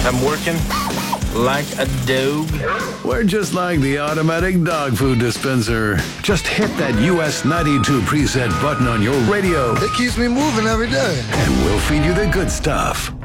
I'm working like a dog. We're just like the automatic dog food dispenser. Just hit that US 92 preset button on your radio, It keeps me moving every day. and we'll feed you the good stuff.